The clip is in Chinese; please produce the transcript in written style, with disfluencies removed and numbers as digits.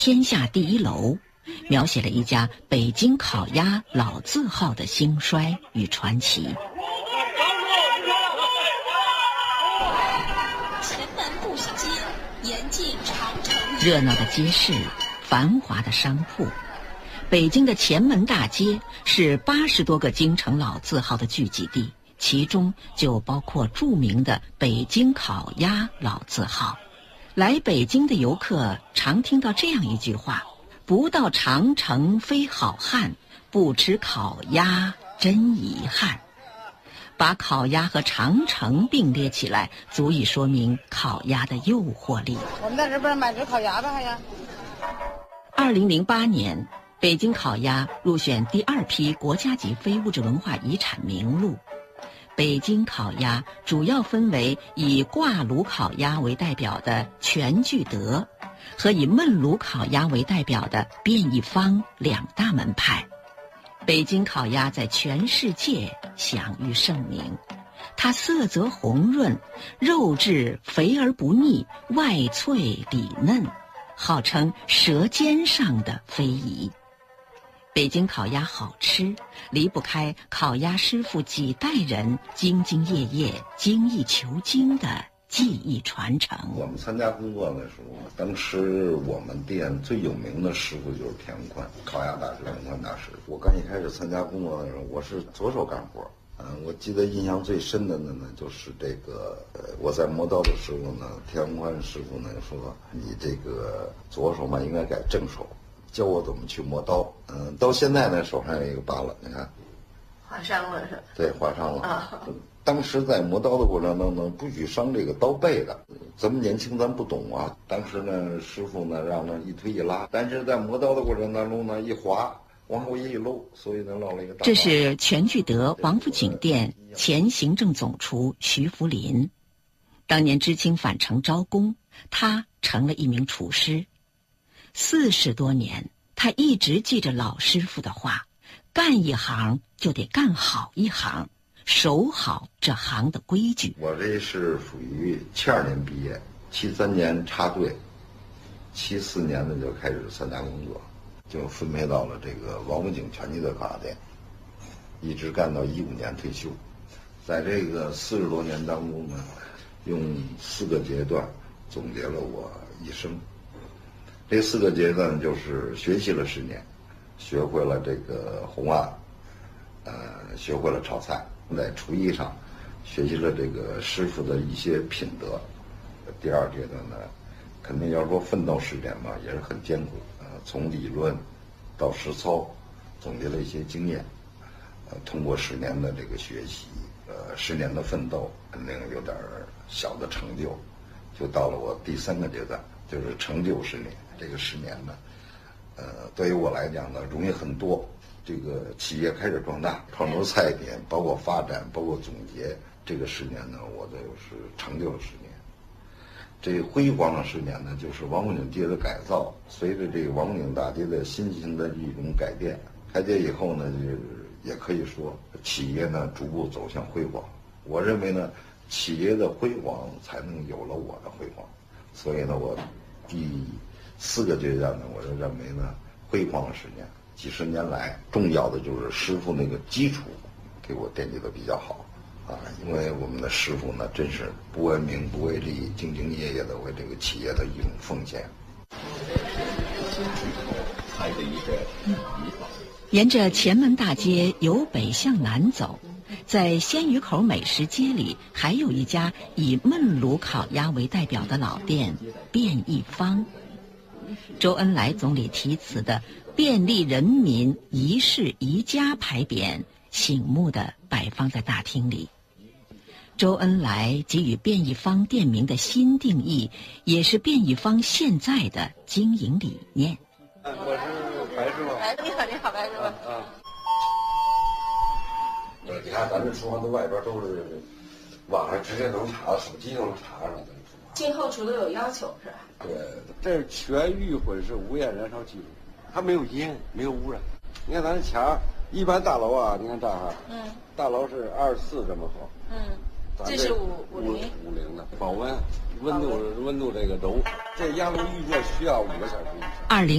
天下第一楼，描写了一家北京烤鸭老字号的兴衰与传奇。 前门步行街，沿进长城。 热闹的街市，繁华的商铺，北京的前门大街是80多个京城老字号的聚集地，其中就包括著名的北京烤鸭老字号。来北京的游客常听到这样一句话：不到长城非好汉，不吃烤鸭真遗憾。把烤鸭和长城并列起来，足以说明烤鸭的诱惑力。 我们在这边买只烤鸭吧，还呀。 2008年，北京烤鸭入选第2批国家级非物质文化遗产名录。北京烤鸭主要分为以挂炉烤鸭为代表的全聚德和以焖炉烤鸭为代表的变一方2大门派。北京烤鸭在全世界享誉盛名，它色泽红润，肉质肥而不腻，外脆里嫩，号称舌尖上的非遗。北京烤鸭好吃，离不开烤鸭师傅几代人兢兢业业、精益求精的技艺传承。 我们参加工作的时候，当时我们店最有名的师傅就是田永宽，烤鸭大师田永宽大师。我刚一开始参加工作的时候，我是左手干活。我记得印象最深的呢，就是这个我在磨刀的时候呢，田永宽师傅呢说，你这个左手嘛应该改正手。教我怎么去磨刀，到现在呢手上有一个疤了，你看， 划伤了是吧？ 对，划伤了。 啊， 当时在磨刀的过程当中，不许伤这个刀背的。咱们年轻，咱不懂啊。当时呢，师傅呢让他一推一拉，但是在磨刀的过程当中呢，一滑往后一搂，所以呢落了一个大疤。 这是全聚德王府井店前行政总厨徐福林，当年知青返城招工，他成了一名厨师。40多年，他一直记着老师傅的话：干一行就得干好一行，守好这行的规矩。 我这是属于72年毕业，73年插队，74年呢就开始参加工作，就分配到了这个王府井全聚德烤鸭店，一直干到15年退休。在这个40多年当中呢，用4个阶段总结了我一生。这4个阶段就是学习了10年，学会了这个红案，学会了炒菜，在厨艺上学习了这个师傅的一些品德。第2阶段呢，肯定要说奋斗10年嘛，也是很艰苦。从理论到实操，总结了一些经验。通过10年的这个学习，10年的奋斗，肯定有点小的成就，就到了我第3个阶段，就是成就10年。这个10年呢，对于我来讲呢，容易很多。这个企业开始壮大，创出菜点，包括发展，包括总结。这个10年呢，我就是成就了10年。这辉煌的10年呢，就是王府井街的改造。随着这个王府井大街的新型的一种改变，开街以后呢，就是也可以说企业呢逐步走向辉煌。我认为呢，企业的辉煌才能有了我的辉煌。所以呢，我第4个阶段呢，我就认为呢，辉煌了10年。几十年来，重要的就是师傅那个基础，给我奠基的比较好啊。因为我们的师傅呢，真是不为名不为利，兢兢业业的为这个企业的一种奉献。 沿着前门大街由北向南走，在鲜鱼口美食街里，还有一家以焖炉烤鸭为代表的老店变一方。周恩来总理题词的便利人民一市一家牌匾醒目地摆放在大厅里。周恩来给予变一方店名的新定义，也是变一方现在的经营理念。 我是白师傅。 你好，白师傅。 你看咱这厨房都外边都是网上直接能查，手机都能查上的。 进后厨都有要求是吧？ 对，这是全预混是无烟燃烧技术，它没有烟，没有污染。你看咱这墙，一般大楼啊，你看这儿，大楼是24这么厚， 这是50 的保温，温度这个轴，这压炉预热需要5个小时以上。